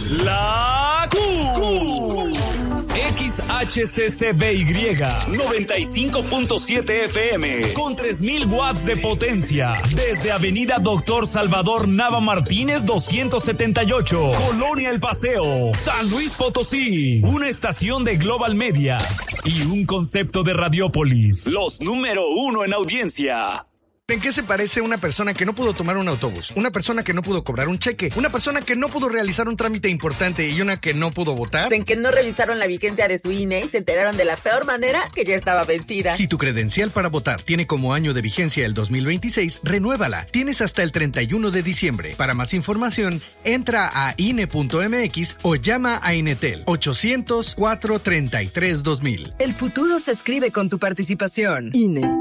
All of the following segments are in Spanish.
La XHCCBY 95.7 FM con 3000 watts de potencia desde Avenida Doctor Salvador Nava Martínez 278, Colonia El Paseo, San Luis Potosí. Una estación de Global Media y un concepto de Radiópolis. Los número 1 en audiencia. ¿En qué se parece una persona que no pudo tomar un autobús? Una persona que no pudo cobrar un cheque, una persona que no pudo realizar un trámite importante y una que no pudo votar. En que no revisaron la vigencia de su INE y se enteraron de la peor manera que ya estaba vencida. Si tu credencial para votar tiene como año de vigencia el 2026, renuévala. Tienes hasta el 31 de diciembre. Para más información, entra a INE.mx o llama a Inetel 800-433-2000. El futuro se escribe con tu participación. INE.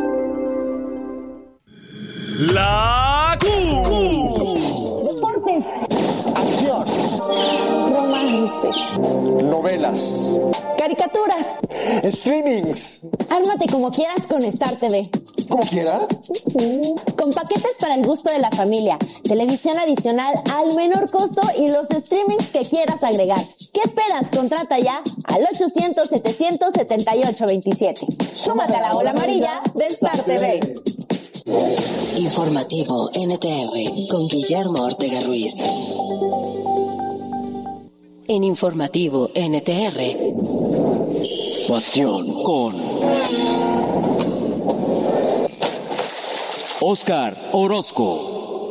La Deportes. Acción. Romance. Novelas. Caricaturas. Streamings. Ármate como quieras con Star TV. ¿Cómo quiera? Con paquetes para el gusto de la familia, televisión adicional al menor costo y los streamings que quieras agregar. ¿Qué esperas? Contrata ya al 800-778-27. Súmate a la ola amarilla de Star TV. Informativo NTR con Guillermo Ortega Ruiz. En Informativo NTR, Pasión con Oscar Orozco.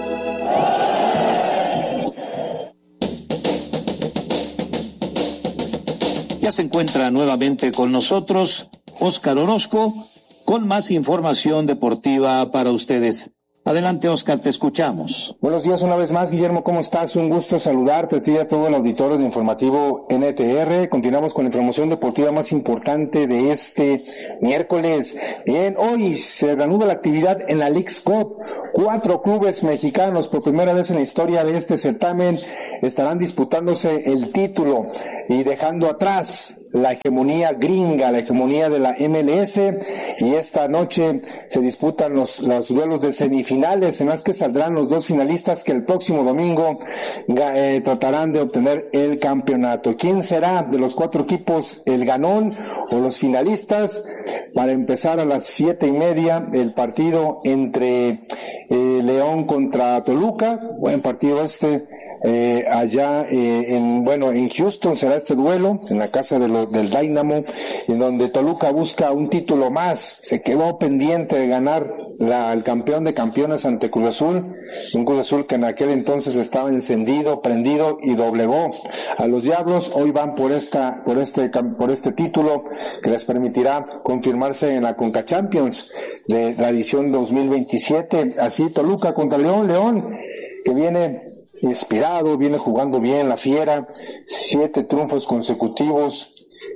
Ya se encuentra nuevamente con nosotros Oscar Orozco con más información deportiva para ustedes. Adelante, Oscar, te escuchamos. Buenos días una vez más, Guillermo, ¿cómo estás? Un gusto saludarte a ti y a todo el auditorio de Informativo NTR. Continuamos con la información deportiva más importante de este miércoles. Bien, hoy se reanuda la actividad en la Leagues Cup. 4 clubes mexicanos, por primera vez en la historia de este certamen, estarán disputándose el título y dejando atrás la hegemonía gringa, la hegemonía de la MLS, y esta noche se disputan los duelos de semifinales, en las que saldrán los 2 finalistas que el próximo domingo tratarán de obtener el campeonato. ¿Quién será de los 4 equipos el ganón o los finalistas? Para empezar a las 7:30 el partido entre León contra Toluca, buen partido allá en Houston será este duelo, en la casa del Dynamo, en donde Toluca busca un título más. Se quedó pendiente de ganar el campeón de campeones ante Cruz Azul, un Cruz Azul que en aquel entonces estaba encendido, prendido y doblegó a los Diablos. Hoy van por este título que les permitirá confirmarse en la Conca Champions de la edición 2027. Así Toluca contra León que viene inspirado, viene jugando bien la Fiera, 7 triunfos consecutivos,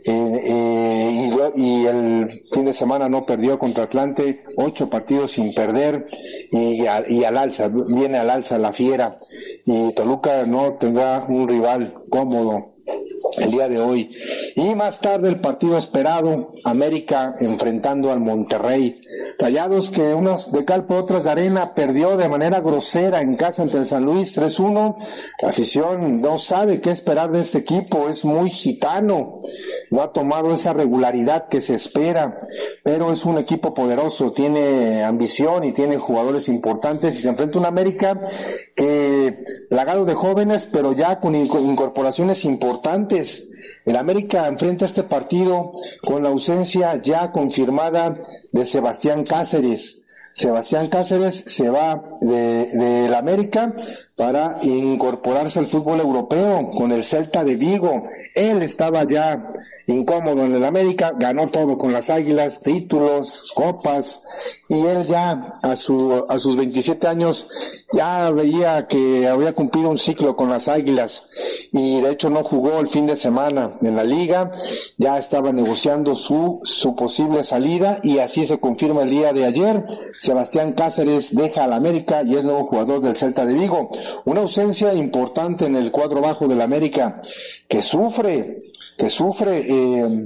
y el fin de semana no perdió contra Atlante, 8 partidos sin perder, y al alza, viene al alza la Fiera, y Toluca no tendrá un rival cómodo el día de hoy. Y más tarde el partido esperado, América enfrentando al Monterrey. Rayados, que unas de cal por otras de arena, perdió de manera grosera en casa ante el San Luis 3-1. La afición no sabe qué esperar de este equipo, es muy gitano, no ha tomado esa regularidad que se espera, pero es un equipo poderoso, tiene ambición y tiene jugadores importantes, y se enfrenta a un América que plagado de jóvenes, pero ya con incorporaciones importantes. El América enfrenta este partido con la ausencia ya confirmada de Sebastián Cáceres. Sebastián Cáceres se va del América para incorporarse al fútbol europeo con el Celta de Vigo. Él estaba ya incómodo en el América, ganó todo con las Águilas, títulos, copas, y él ya a sus 27 años ya veía que había cumplido un ciclo con las Águilas, y de hecho no jugó el fin de semana en la liga, ya estaba negociando su posible salida, y así se confirma el día de ayer. Sebastián Cáceres deja al América y es nuevo jugador del Celta de Vigo. Una ausencia importante en el cuadro bajo del América, que sufre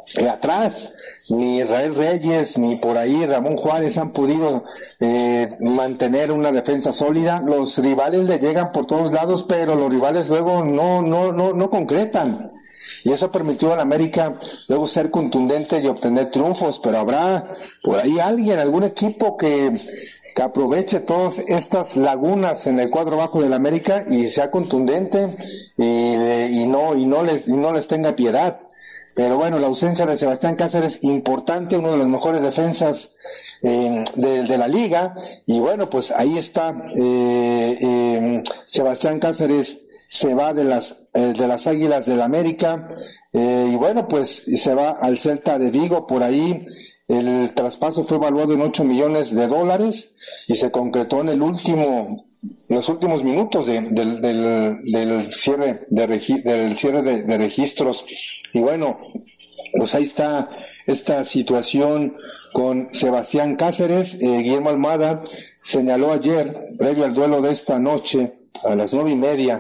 atrás. Ni Israel Reyes, ni por ahí Ramón Juárez han podido mantener una defensa sólida. Los rivales le llegan por todos lados, pero los rivales luego no concretan. Y eso permitió al América luego ser contundente y obtener triunfos, pero habrá por ahí algún equipo que aproveche todas estas lagunas en el cuadro bajo del América y sea contundente y no les tenga piedad. Pero bueno, la ausencia de Sebastián Cáceres, importante, uno de los mejores defensas de la liga, y bueno, pues ahí está, Sebastián Cáceres se va de las Águilas del América, y bueno, pues se va al Celta de Vigo. Por ahí el traspaso fue evaluado en $8 millones y se concretó en los últimos minutos del cierre de registros. Y bueno, pues ahí está esta situación con Sebastián Cáceres. Guillermo Almada señaló ayer, previo al duelo de esta noche, a las 9:30,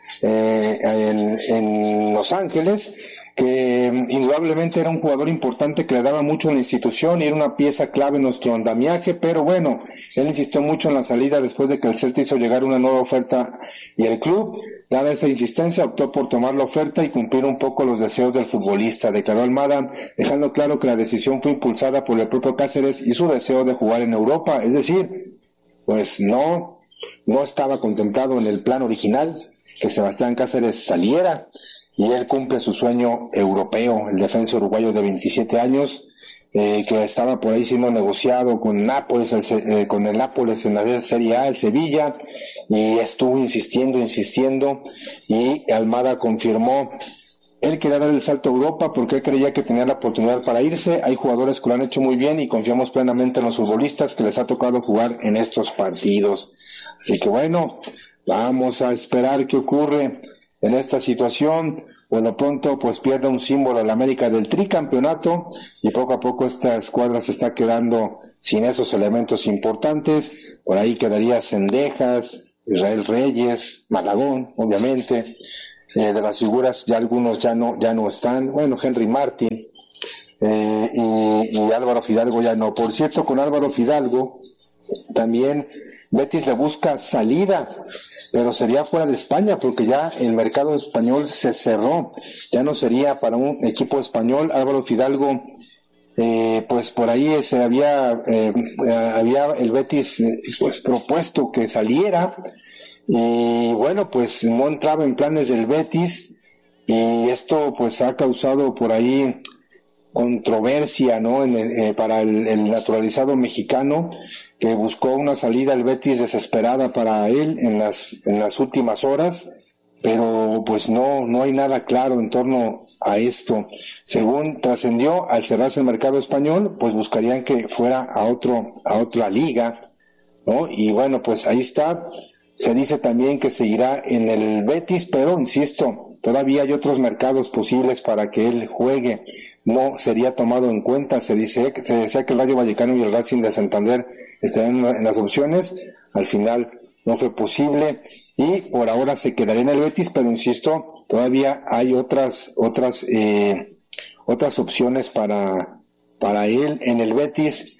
en Los Ángeles, que indudablemente era un jugador importante que le daba mucho a la institución y era una pieza clave en nuestro andamiaje, pero bueno, él insistió mucho en la salida después de que el Celta hizo llegar una nueva oferta, y el club, dada esa insistencia, optó por tomar la oferta y cumplir un poco los deseos del futbolista, declaró Almada, dejando claro que la decisión fue impulsada por el propio Cáceres y su deseo de jugar en Europa. Es decir, pues no estaba contemplado en el plan original que Sebastián Cáceres saliera, y él cumple su sueño europeo, el defensa uruguayo de 27 años, que estaba por ahí siendo negociado con Nápoles, con el Nápoles en la Serie A, el Sevilla, y estuvo insistiendo, y Almada confirmó, él quería dar el salto a Europa porque él creía que tenía la oportunidad para irse. Hay jugadores que lo han hecho muy bien y confiamos plenamente en los futbolistas que les ha tocado jugar en estos partidos. Así que bueno, vamos a esperar qué ocurre en esta situación. Bueno, pronto pues pierde un símbolo el América del tricampeonato, y poco a poco esta escuadra se está quedando sin esos elementos importantes. Por ahí quedaría Cendejas, Israel Reyes, Malagón, obviamente. De las figuras ya algunos ya no están. Bueno, Henry Martin y Álvaro Fidalgo ya no. Por cierto, con Álvaro Fidalgo también Betis le busca salida, pero sería fuera de España, porque ya el mercado español se cerró, ya no sería para un equipo español. Álvaro Fidalgo, pues por ahí había el Betis pues propuesto que saliera, y bueno, pues no entraba en planes del Betis, y esto pues ha causado por ahí controversia, ¿no? Para el naturalizado mexicano, que buscó una salida al Betis desesperada para él en las últimas horas, pero pues no hay nada claro en torno a esto. Según trascendió, al cerrarse el mercado español, pues buscarían que fuera a otra liga, ¿no? Y bueno, pues ahí está. Se dice también que seguirá en el Betis, pero insisto, todavía hay otros mercados posibles para que él juegue. No sería tomado en cuenta. Se decía que el Rayo Vallecano y el Racing de Santander estarían en las opciones. Al final no fue posible y por ahora se quedaría en el Betis, pero insisto, todavía hay otras opciones para él en el Betis.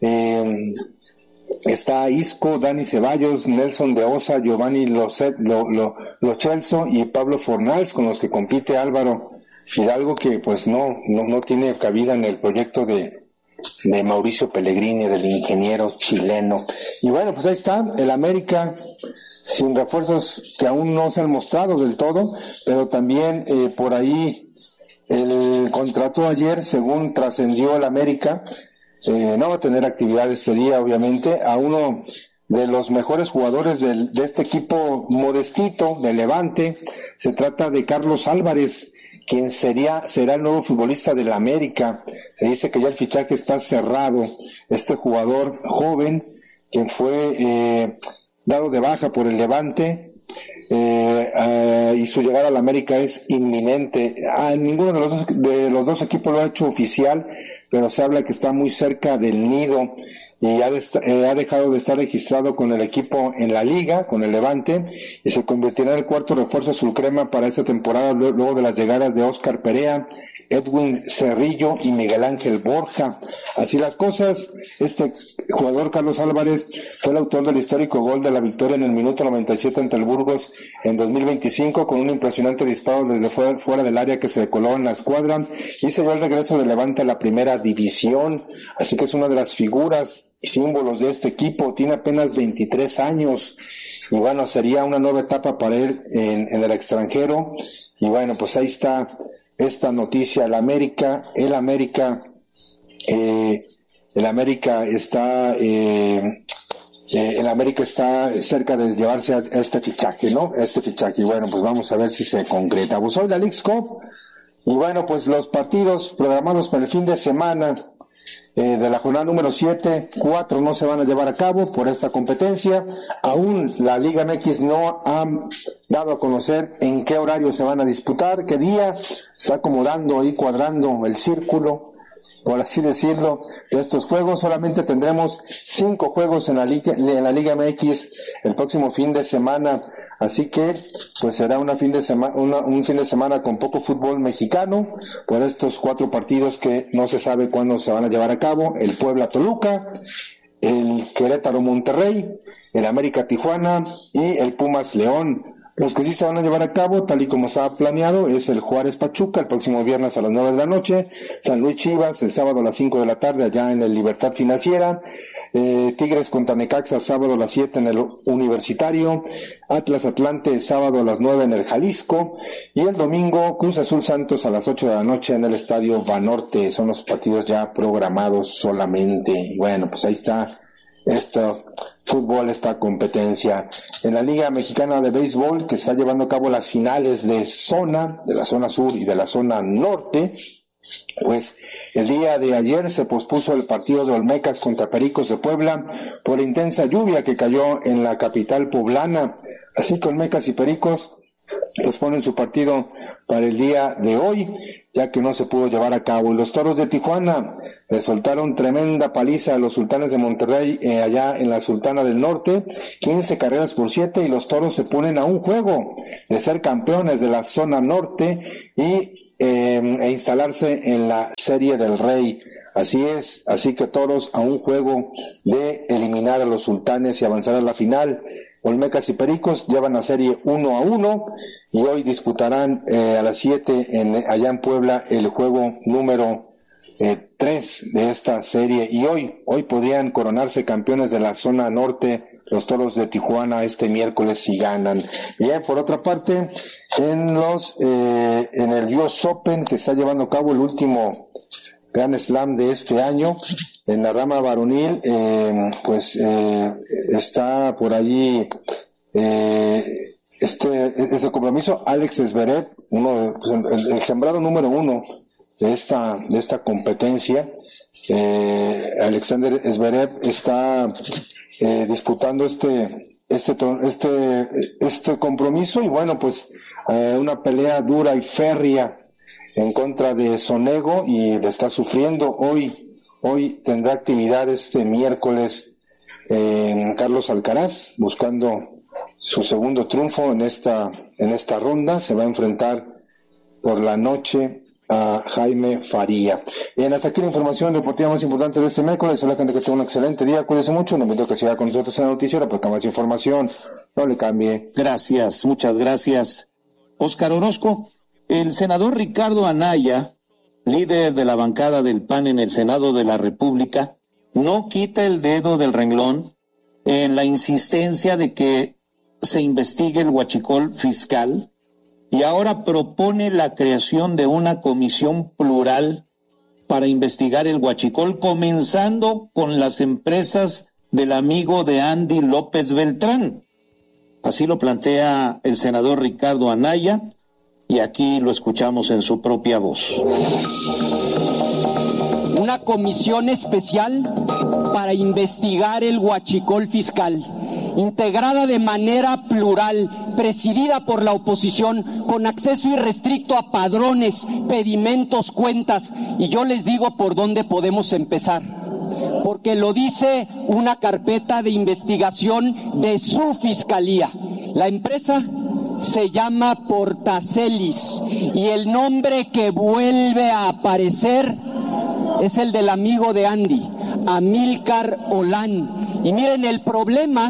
Está Isco, Dani Ceballos, Nelson de Osa, Giovanni Lo Celso y Pablo Fornals, con los que compite Álvaro Fidalgo, que pues no tiene cabida en el proyecto de Mauricio Pellegrini, del ingeniero chileno. Y bueno, pues ahí está el América sin refuerzos que aún no se han mostrado del todo, pero también por ahí el contrato ayer, según trascendió el América, no va a tener actividad este día, obviamente, a uno de los mejores jugadores de este equipo modestito de Levante. Se trata de Carlos Álvarez, quien será el nuevo futbolista del América. Se dice que ya el fichaje está cerrado. Este jugador joven, quien fue dado de baja por el Levante, y su llegada al América es inminente. Ninguno de los dos equipos lo ha hecho oficial, pero se habla que está muy cerca del nido. y ha dejado de estar registrado con el equipo en la liga, con el Levante, y se convertirá en el cuarto refuerzo azulcrema para esta temporada, luego de las llegadas de Óscar Perea, Edwin Cerrillo y Miguel Ángel Borja. Así las cosas, este jugador Carlos Álvarez fue el autor del histórico gol de la victoria en el minuto 97 ante el Burgos en 2025, con un impresionante disparo desde fuera del área que se le coló en la escuadra y selló el regreso de Levante a la primera división. Así que es una de las figuras y símbolos de este equipo. Tiene apenas 23 años y bueno, sería una nueva etapa para él en el extranjero. Y bueno, pues ahí está esta noticia. El América está cerca de llevarse a este fichaje, ¿no? Y bueno, pues vamos a ver si se concreta. Pues hoy la Leagues Cup, y bueno, pues los partidos programados para el fin de semana de la jornada número 7, 4 no se van a llevar a cabo por esta competencia. Aún la Liga MX no ha dado a conocer en qué horario se van a disputar, qué día. Está acomodando ahí, cuadrando el círculo, por así decirlo, de estos juegos. Solamente tendremos 5 juegos en la Liga MX el próximo fin de semana. Así que pues será un fin de semana con poco fútbol mexicano por estos 4 partidos que no se sabe cuándo se van a llevar a cabo: el Puebla Toluca, el Querétaro Monterrey, el América Tijuana y el Pumas León. Los que sí se van a llevar a cabo, tal y como estaba planeado, es el Juárez Pachuca el próximo viernes a las 9 de la noche, San Luis Chivas el sábado a las 5 de la tarde allá en el Libertad Financiera, Tigres contra Necaxa sábado a las 7 en el Universitario, Atlas Atlante sábado a las 9 en el Jalisco, y el domingo Cruz Azul Santos a las 8 de la noche en el Estadio Banorte. Son los partidos ya programados solamente. Y bueno, pues ahí está fútbol, esta competencia. En la Liga Mexicana de Béisbol, que está llevando a cabo las finales de la zona sur y de la zona norte, pues el día de ayer se pospuso el partido de Olmecas contra Pericos de Puebla por intensa lluvia que cayó en la capital poblana. Así que Olmecas y Pericos posponen su partido para el día de hoy, ya que no se pudo llevar a cabo. Y los Toros de Tijuana le soltaron tremenda paliza a los Sultanes de Monterrey allá en la Sultana del Norte, 15 carreras por 7, y los Toros se ponen a un juego de ser campeones de la zona norte e instalarse en la Serie del Rey. Así que Toros a un juego de eliminar a los Sultanes y avanzar a la final. Olmecas y Pericos llevan la serie 1-1 y hoy disputarán a las 7 allá en Puebla el juego número 3 de esta serie, y hoy podrían coronarse campeones de la zona norte los Toros de Tijuana este miércoles si ganan. Bien, por otra parte, en el US Open, que está llevando a cabo el último Grand Slam de este año, en la rama varonil, está por allí este compromiso. Alex Zverev, el sembrado número 1 de esta competencia, Alexander Zverev está disputando este compromiso, y bueno, pues una pelea dura y férrea en contra de Sonego, y le está sufriendo. Hoy tendrá actividad este miércoles Carlos Alcaraz, buscando su segundo triunfo en esta ronda. Se va a enfrentar por la noche a Jaime Faría. Bien, hasta aquí la información deportiva más importante de este miércoles. Hola, gente, que tenga un excelente día. Cuídese mucho. Le invito a que siga con nosotros en la noticiera, porque más información no le cambie. Gracias, muchas gracias, Óscar Orozco. El senador Ricardo Anaya, líder de la bancada del PAN en el Senado de la República, no quita el dedo del renglón en la insistencia de que se investigue el huachicol fiscal, y ahora propone la creación de una comisión plural para investigar el huachicol, comenzando con las empresas del amigo de Andy López Beltrán. Así lo plantea el senador Ricardo Anaya, y aquí lo escuchamos en su propia voz. Una comisión especial para investigar el huachicol fiscal, integrada de manera plural, presidida por la oposición, con acceso irrestricto a padrones, pedimentos, cuentas. Y yo les digo por dónde podemos empezar. porque lo dice una carpeta de investigación de su fiscalía. La empresa se llama Portacelis y el nombre que vuelve a aparecer es el del amigo de Andy, Amílcar Olán. Y miren, el problema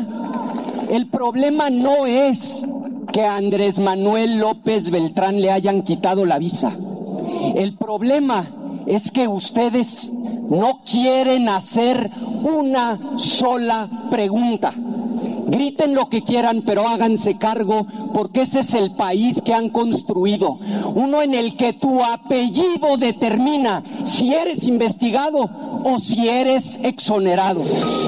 no es que a Andrés Manuel López Beltrán le hayan quitado la visa. El problema es que ustedes no quieren hacer una sola pregunta. Griten lo que quieran, pero háganse cargo, porque ese es el país que han construido. Uno en el que tu apellido determina si eres investigado o si eres exonerado.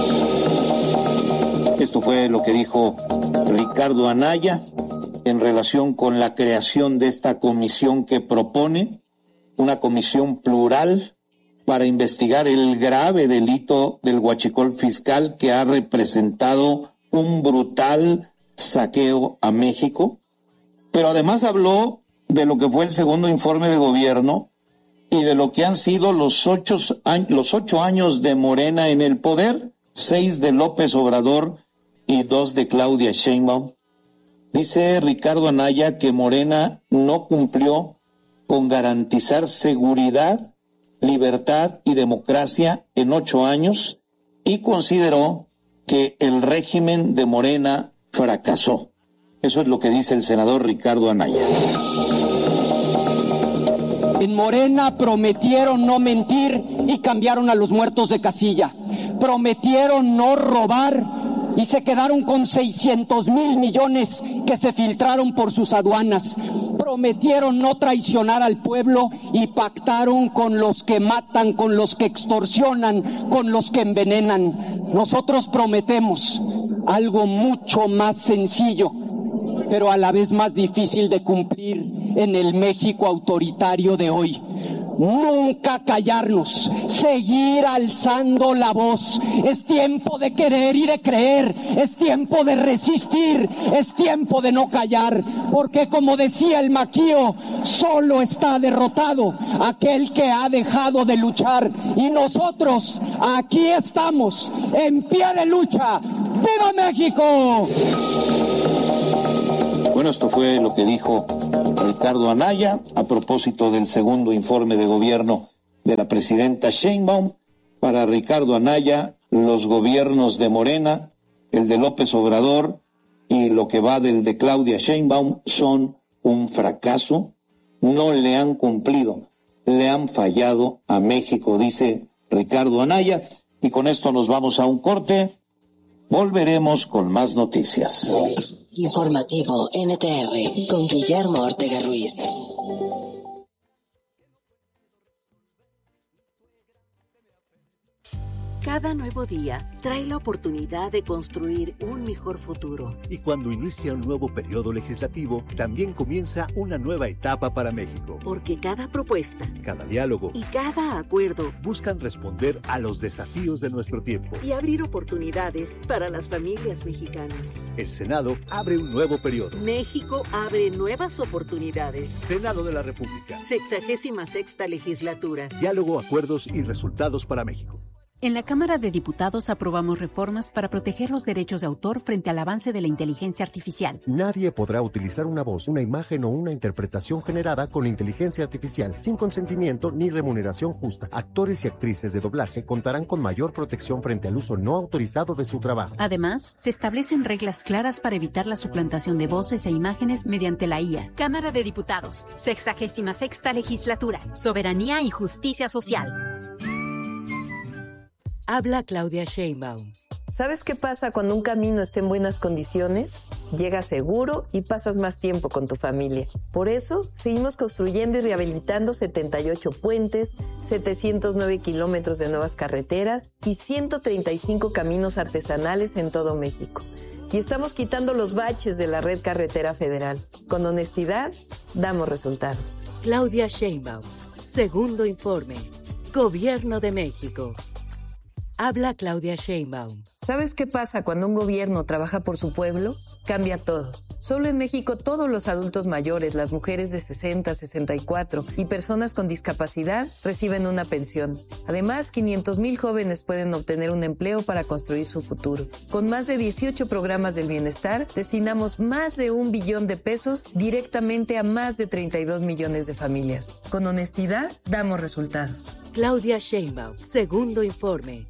Esto fue lo que dijo Ricardo Anaya en relación con la creación de esta comisión que propone, una comisión plural para investigar el grave delito del huachicol fiscal que ha representado un brutal saqueo a México, pero además habló de lo que fue el segundo informe de gobierno y de lo que han sido los 8 años de Morena en el poder, 6 de López Obrador y 2 de Claudia Sheinbaum. Dice Ricardo Anaya que Morena no cumplió con garantizar seguridad, libertad y democracia en 8 años y consideró que el régimen de Morena fracasó. Eso es lo que dice el senador Ricardo Anaya. En Morena prometieron no mentir y cambiaron a los muertos de casilla. Prometieron no robar y se quedaron con 600,000 millones que se filtraron por sus aduanas. Prometieron no traicionar al pueblo y pactaron con los que matan, con los que extorsionan, con los que envenenan. Nosotros prometemos algo mucho más sencillo, pero a la vez más difícil de cumplir en el México autoritario de hoy. Nunca callarnos, seguir alzando la voz. Es tiempo de querer y de creer, es tiempo de resistir, es tiempo de no callar, porque como decía el Maquío, solo está derrotado aquel que ha dejado de luchar, y nosotros aquí estamos, en pie de lucha. ¡Viva México! Bueno, esto fue lo que dijo Ricardo Anaya a propósito del segundo informe de gobierno de la presidenta Sheinbaum. Para Ricardo Anaya, los gobiernos de Morena, el de López Obrador y lo que va del de Claudia Sheinbaum son un fracaso. No le han cumplido, le han fallado a México, dice Ricardo Anaya. Y con esto nos vamos a un corte. Volveremos con más noticias. Informativo NTR con Guillermo Ortega Ruiz. Cada nuevo día trae la oportunidad de construir un mejor futuro. Y cuando inicia un nuevo periodo legislativo, también comienza una nueva etapa para México. Porque cada propuesta, cada diálogo y cada acuerdo buscan responder a los desafíos de nuestro tiempo y abrir oportunidades para las familias mexicanas. El Senado abre un nuevo periodo. México abre nuevas oportunidades. Senado de la República. 66ª legislatura. Diálogo, acuerdos y resultados para México. En la Cámara de Diputados aprobamos reformas para proteger los derechos de autor frente al avance de la inteligencia artificial. Nadie podrá utilizar una voz, una imagen o una interpretación generada con inteligencia artificial sin consentimiento ni remuneración justa. Actores y actrices de doblaje contarán con mayor protección frente al uso no autorizado de su trabajo. Además, se establecen reglas claras para evitar la suplantación de voces e imágenes mediante la IA. Cámara de Diputados, 66ª legislatura, soberanía y justicia social. Habla Claudia Sheinbaum. ¿Sabes qué pasa cuando un camino está en buenas condiciones? Llegas seguro y pasas más tiempo con tu familia. Por eso, seguimos construyendo y rehabilitando 78 puentes, 709 kilómetros de nuevas carreteras y 135 caminos artesanales en todo México. Y estamos quitando los baches de la red carretera federal. Con honestidad, damos resultados. Claudia Sheinbaum. Segundo informe. Gobierno de México. Habla Claudia Sheinbaum. ¿Sabes qué pasa cuando un gobierno trabaja por su pueblo? Cambia todo. Solo en México todos los adultos mayores, las mujeres de 60, 64 y personas con discapacidad reciben una pensión. Además, 500,000 jóvenes pueden obtener un empleo para construir su futuro. Con más de 18 programas del bienestar, destinamos más de $1 billón directamente a más de 32 millones de familias. Con honestidad, damos resultados. Claudia Sheinbaum, segundo informe.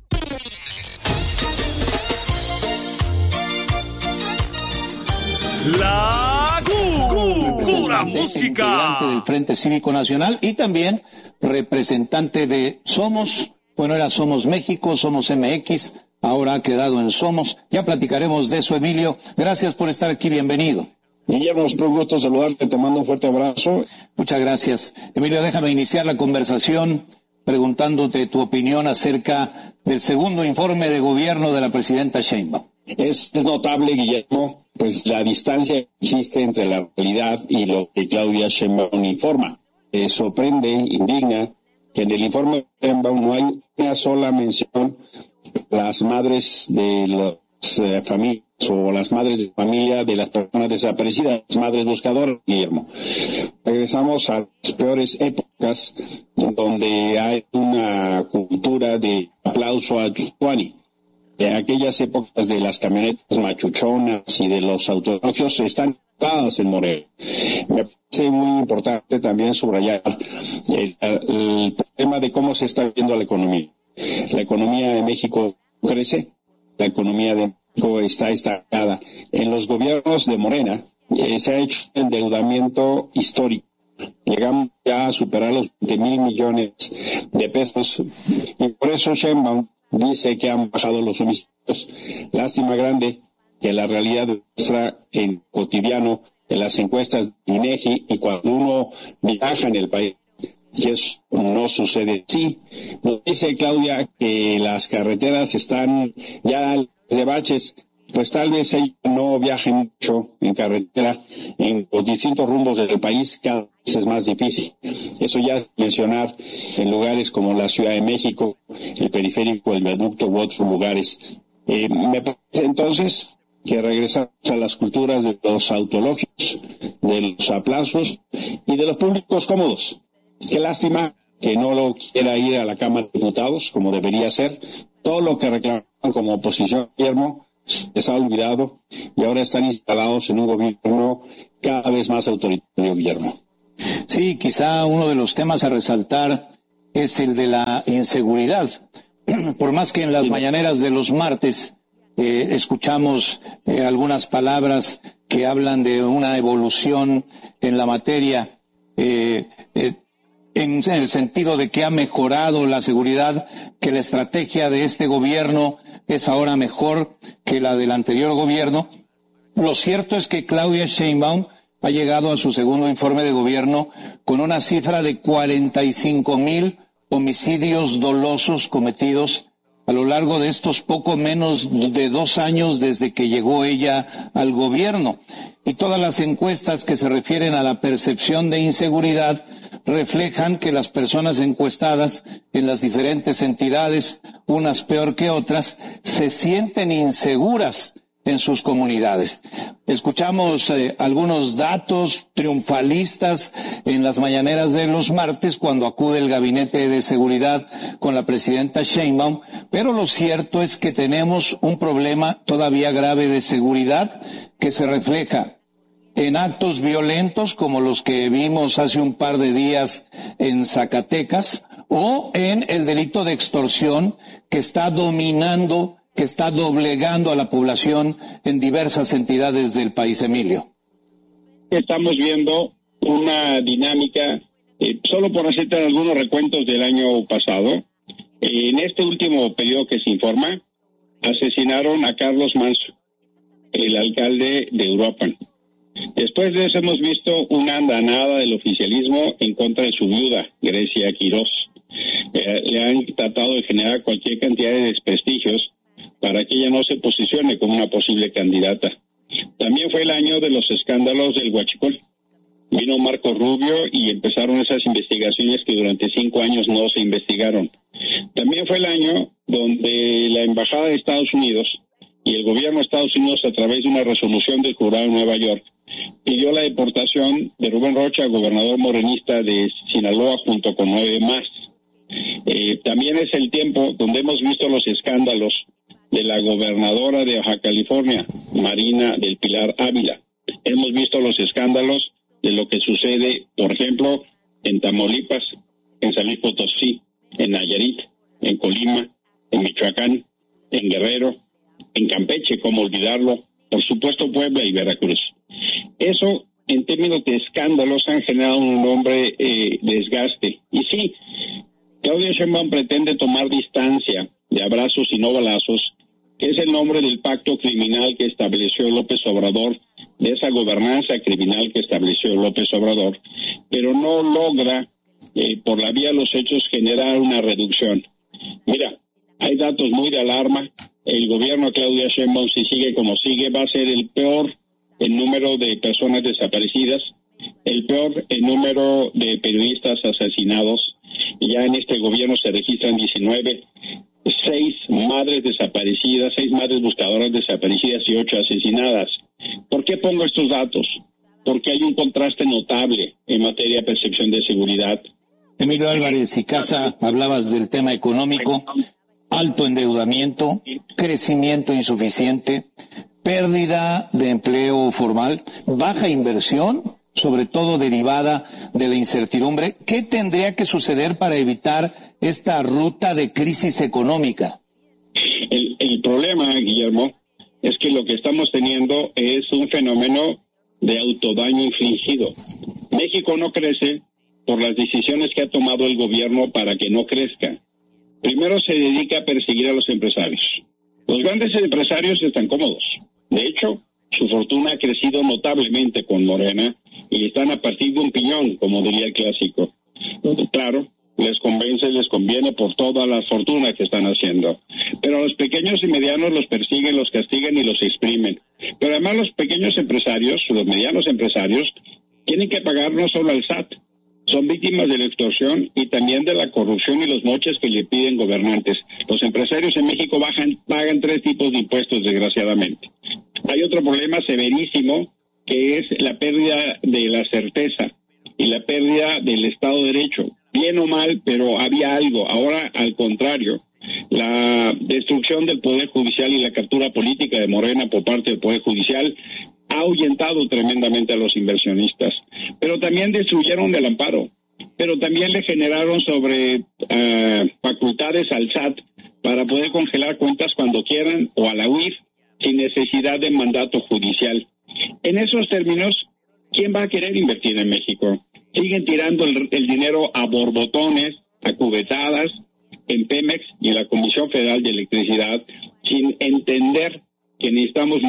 La pura música. Del Frente Cívico Nacional y también representante de Somos. Bueno, era Somos México, Somos MX, ahora ha quedado en Somos. Ya platicaremos de eso, Emilio. Gracias por estar aquí, bienvenido. Guillermo, es un gusto saludarte, te mando un fuerte abrazo. Muchas gracias. Emilio, déjame iniciar la conversación preguntándote tu opinión acerca del segundo informe de gobierno de la presidenta Sheinbaum. Es notable, Guillermo, pues la distancia que existe entre la realidad y lo que Claudia Sheinbaum informa. Sorprende, indigna, que en el informe de Sheinbaum no hay una sola mención a las madres de las familias o las madres de familia de las personas desaparecidas, las madres buscadoras, Guillermo. Regresamos a las peores épocas donde hay una cultura de aplauso a Yusuani. En aquellas épocas de las camionetas machuchonas y de los autoelogios están dadas en Morelos. Me parece muy importante también subrayar el problema de cómo se está viendo la economía. La economía de México crece, la economía de México está estancada. En los gobiernos de Morena se ha hecho un endeudamiento histórico. Llegamos ya a superar los 20,000 millones de pesos y por eso Sheinbaum dice que han bajado los homicidios. Lástima grande que la realidad muestra en cotidiano, en las encuestas de INEGI y cuando uno viaja en el país, que eso no sucede así. Nos dice Claudia que las carreteras están ya de baches, pues tal vez ella no viaje mucho en carretera en los distintos rumbos del país, cada vez es más difícil. Eso ya es mencionar en lugares como la Ciudad de México, el periférico, el viaducto u otros lugares. Me parece entonces que regresamos a las culturas de los autologios, de los aplausos y de los públicos cómodos. Qué lástima que no lo quiera ir a la Cámara de Diputados, como debería ser. Todo lo que reclaman como oposición, Guillermo, les ha olvidado y ahora están instalados en un gobierno cada vez más autoritario, Guillermo. Sí, quizá uno de los temas a resaltar es el de la inseguridad. Por más que en las mañaneras de los martes escuchamos algunas palabras que hablan de una evolución en la materia, en el sentido de que ha mejorado la seguridad, que la estrategia de este gobierno es ahora mejor que la del anterior gobierno. Lo cierto es que Claudia Sheinbaum ha llegado a su segundo informe de gobierno con una cifra de 45,000 homicidios dolosos cometidos a lo largo de estos poco menos de 2 años desde que llegó ella al gobierno. Y todas las encuestas que se refieren a la percepción de inseguridad reflejan que las personas encuestadas en las diferentes entidades, unas peor que otras, se sienten inseguras en sus comunidades. Escuchamos algunos datos triunfalistas en las mañaneras de los martes cuando acude el Gabinete de Seguridad con la presidenta Sheinbaum, pero lo cierto es que tenemos un problema todavía grave de seguridad que se refleja en actos violentos como los que vimos hace un par de días en Zacatecas o en el delito de extorsión que está dominando, que está doblegando a la población en diversas entidades del país, Emilio. Estamos viendo una dinámica, solo por hacerte algunos recuentos del año pasado. En este último periodo que se informa, asesinaron a Carlos Manso, el alcalde de Uruapan. Después de eso hemos visto una andanada del oficialismo en contra de su viuda, Grecia Quirós. Le han tratado de generar cualquier cantidad de desprestigios para que ella no se posicione como una posible candidata. También fue el año de los escándalos del Huachicol. Vino Marco Rubio y empezaron esas investigaciones que durante 5 años no se investigaron. También fue el año donde la Embajada de Estados Unidos y el gobierno de Estados Unidos, a través de una resolución del jurado de Nueva York, pidió la deportación de Rubén Rocha, gobernador morenista de Sinaloa, junto con 9 más. También es el tiempo donde hemos visto los escándalos de la gobernadora de Baja California, Marina del Pilar Ávila. Hemos visto los escándalos de lo que sucede, por ejemplo, en Tamaulipas, en San Luis Potosí, en Nayarit, en Colima, en Michoacán, en Guerrero, en Campeche, cómo olvidarlo, por supuesto Puebla y Veracruz. Eso, en términos de escándalos, han generado un enorme desgaste. Y sí, Claudia Sheinbaum pretende tomar distancia de abrazos y no balazos, que es el nombre del pacto criminal que estableció López Obrador, de esa gobernanza criminal que estableció López Obrador, pero no logra, por la vía de los hechos, generar una reducción. Mira, hay datos muy de alarma. El gobierno de Claudia Sheinbaum, si sigue como sigue, va a ser el peor en número de personas desaparecidas, el peor en número de periodistas asesinados. Ya en este gobierno se registran 19, 6 madres desaparecidas, 6 madres buscadoras desaparecidas y 8 asesinadas. ¿Por qué pongo estos datos? Porque hay un contraste notable en materia de percepción de seguridad. Emilio Álvarez y Casa, hablabas del tema económico, alto endeudamiento, crecimiento insuficiente, pérdida de empleo formal, baja inversión, sobre todo derivada de la incertidumbre. ¿Qué tendría que suceder para evitar esta ruta de crisis económica? El problema, Guillermo, es que lo que estamos teniendo es un fenómeno de autodaño infligido. México no crece por las decisiones que ha tomado el gobierno para que no crezca. Primero se dedica a perseguir a los empresarios. Los grandes empresarios están cómodos. De hecho, su fortuna ha crecido notablemente con Morena y están a partir de un piñón, como diría el clásico. Claro, les conviene por toda la fortuna que están haciendo. Pero a los pequeños y medianos los persiguen, los castigan y los exprimen. Pero además los pequeños empresarios, los medianos empresarios, tienen que pagar no solo al SAT, son víctimas de la extorsión y también de la corrupción y los moches que le piden gobernantes. Los empresarios en México pagan 3 tipos de impuestos, desgraciadamente. Hay otro problema severísimo, que es la pérdida de la certeza y la pérdida del Estado de Derecho. Bien o mal, pero había algo. Ahora, al contrario, la destrucción del Poder Judicial y la captura política de Morena por parte del Poder Judicial ha ahuyentado tremendamente a los inversionistas, pero también destruyeron el amparo, pero también le generaron facultades al SAT para poder congelar cuentas cuando quieran o a la UIF sin necesidad de mandato judicial. En esos términos, ¿quién va a querer invertir en México? Siguen tirando el dinero a borbotones, a cubetadas, en Pemex y en la Comisión Federal de Electricidad, sin entender que necesitamos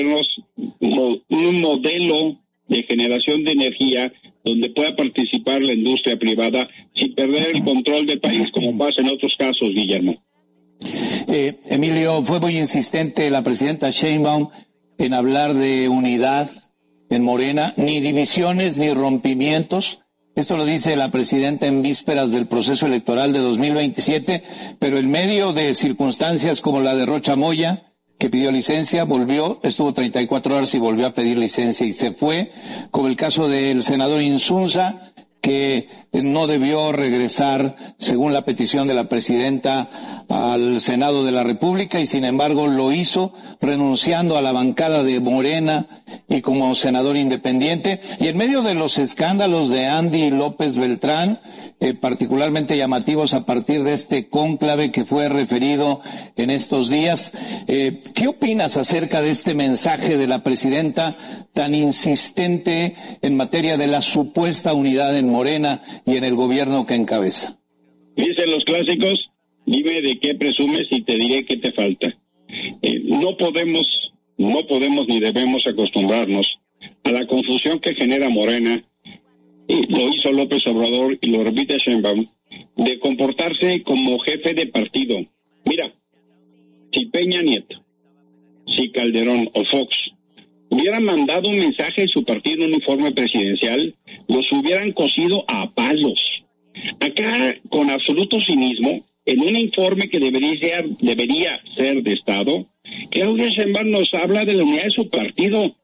un modelo de generación de energía donde pueda participar la industria privada sin perder el control del país, como pasa en otros casos, Guillermo. Emilio, fue muy insistente la presidenta Sheinbaum en hablar de unidad en Morena, ni divisiones ni rompimientos. Esto lo dice la presidenta en vísperas del proceso electoral de 2027, pero en medio de circunstancias como la de Rocha Moya, que pidió licencia, estuvo 34 horas y volvió a pedir licencia y se fue, como el caso del senador Insunza, que no debió regresar, según la petición de la presidenta, al Senado de la República, y sin embargo lo hizo, renunciando a la bancada de Morena y como senador independiente. Y en medio de los escándalos de Andy López Beltrán, particularmente llamativos a partir de este cónclave que fue referido en estos días, ¿qué opinas acerca de este mensaje de la presidenta tan insistente en materia de la supuesta unidad en Morena y en el gobierno que encabeza? Dicen los clásicos, dime de qué presumes y te diré qué te falta. No podemos ni debemos acostumbrarnos a la confusión que genera Morena, y lo hizo López Obrador y lo repite Sheinbaum, de comportarse como jefe de partido. Mira, si Peña Nieto, si Calderón o Fox hubieran mandado un mensaje de su partido en un informe presidencial, los hubieran cosido a palos. Acá, con absoluto cinismo, en un informe que debería ser de Estado, Claudia Sheinbaum nos habla de la unidad de su partido.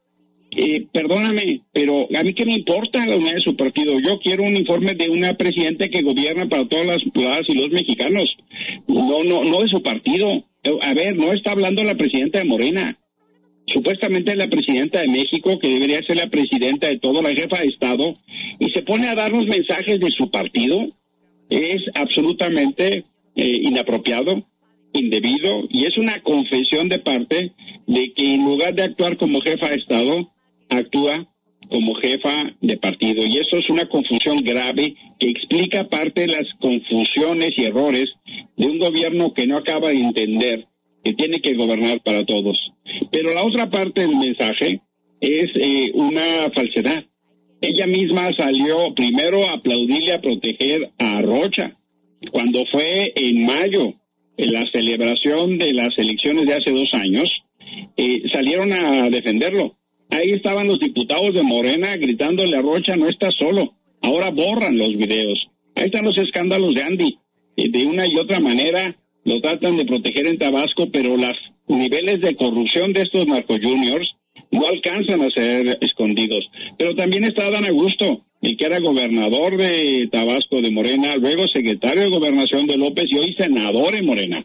Perdóname, pero a mí qué me importa la unidad de su partido. Yo quiero un informe de una presidenta que gobierna para todas las y los mexicanos, no de su partido. A ver, no está hablando la presidenta de Morena. Supuestamente es la presidenta de México, que debería ser la presidenta de todo, la jefa de Estado, y se pone a darnos mensajes de su partido. Es absolutamente inapropiado, indebido, y es una confesión de parte de que en lugar de actuar como jefa de Estado, actúa como jefa de partido. Y eso es una confusión grave que explica parte de las confusiones y errores de un gobierno que no acaba de entender que tiene que gobernar para todos. Pero la otra parte del mensaje es una falsedad. Ella misma salió primero a aplaudirle, a proteger a Rocha, cuando fue en mayo, en la celebración de las elecciones de hace 2 años, salieron a defenderlo. Ahí estaban los diputados de Morena gritándole a Rocha, no está solo. Ahora borran los videos. Ahí están los escándalos de Andy. De una y otra manera lo tratan de proteger en Tabasco, pero los niveles de corrupción de estos narcojuniors no alcanzan a ser escondidos. Pero también está Dan Augusto, el que era gobernador de Tabasco de Morena, luego secretario de Gobernación de López y hoy senador en Morena,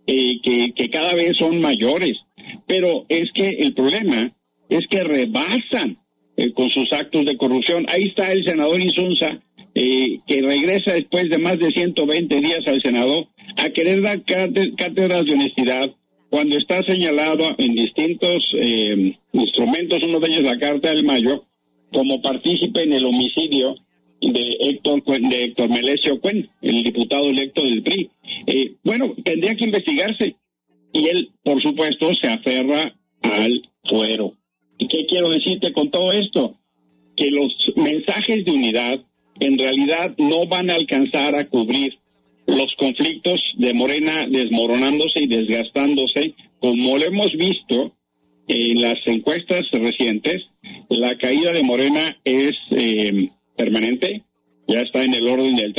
que cada vez son mayores. Pero es que el problema es que rebasan con sus actos de corrupción. Ahí está el senador Insunza, que regresa después de más de 120 días al Senado a querer dar cátedras de honestidad, cuando está señalado en distintos instrumentos, uno de ellos la Carta del Mayo, como partícipe en el homicidio de Héctor Melesio Cuen, el diputado electo del PRI. Bueno, tendría que investigarse. Y él, por supuesto, se aferra al fuero. ¿Y qué quiero decirte con todo esto? Que los mensajes de unidad en realidad no van a alcanzar a cubrir los conflictos de Morena desmoronándose y desgastándose, como lo hemos visto en las encuestas recientes. La caída de Morena es permanente, ya está en el orden del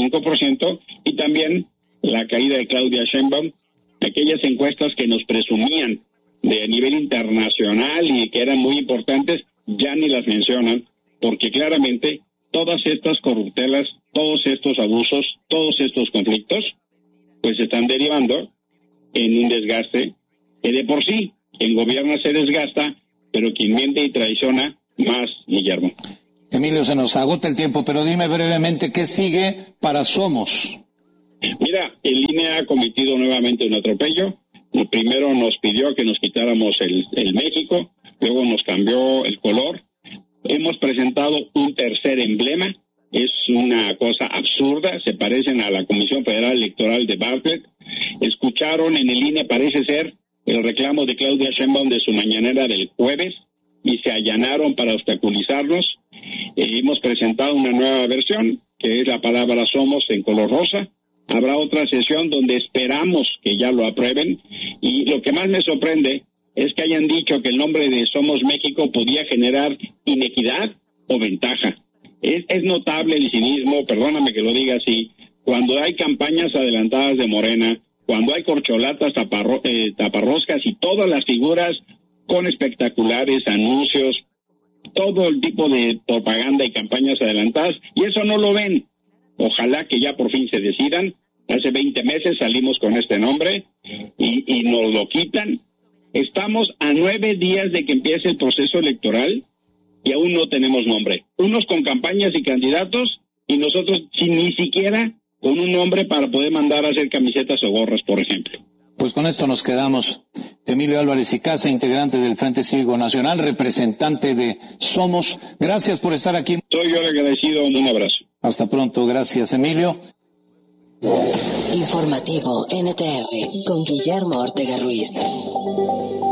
35%, y también la caída de Claudia Sheinbaum. Aquellas encuestas que nos presumían de nivel internacional y que eran muy importantes, ya ni las mencionan, porque claramente todas estas corruptelas, todos estos abusos, todos estos conflictos, pues están derivando en un desgaste que de por sí el gobierno se desgasta, pero quien miente y traiciona más, Guillermo. Emilio, se nos agota el tiempo, pero dime brevemente qué sigue para Somos. Mira, el INE ha cometido nuevamente un atropello. Primero nos pidió que nos quitáramos el México, luego nos cambió el color. Hemos presentado un tercer emblema. Es una cosa absurda, se parecen a la Comisión Federal Electoral de Bartlett. Escucharon en el INE, parece ser, el reclamo de Claudia Sheinbaum de su mañanera del jueves y se allanaron para obstaculizarnos. Hemos presentado una nueva versión, que es la palabra Somos en color rosa. Habrá otra sesión donde esperamos que ya lo aprueben, y lo que más me sorprende es que hayan dicho que el nombre de Somos México podía generar inequidad o ventaja. Es notable el cinismo, perdóname que lo diga así, cuando hay campañas adelantadas de Morena, cuando hay corcholatas, taparroscas y todas las figuras con espectaculares, anuncios, todo el tipo de propaganda y campañas adelantadas, y eso no lo ven. Ojalá que ya por fin se decidan. Hace 20 meses salimos con este nombre y nos lo quitan. Estamos a 9 días de que empiece el proceso electoral y aún no tenemos nombre. Unos con campañas y candidatos y nosotros sin ni siquiera con un nombre para poder mandar a hacer camisetas o gorras, por ejemplo. Pues con esto nos quedamos. Emilio Álvarez y Casa, integrante del Frente Cívico Nacional, representante de Somos. Gracias por estar aquí. Soy yo el agradecido. Un abrazo. Hasta pronto. Gracias, Emilio. Informativo NTR con Guillermo Ortega Ruiz.